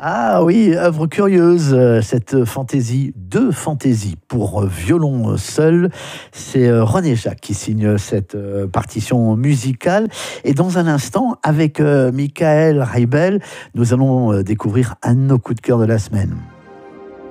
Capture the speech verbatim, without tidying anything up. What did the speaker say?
Ah oui, œuvre curieuse, euh, cette fantaisie, deux fantaisies pour euh, violon seul. C'est euh, René Jacques qui signe cette euh, partition musicale. Et dans un instant, avec euh, Michael Reibel, nous allons euh, découvrir un de nos coups de cœur de la semaine.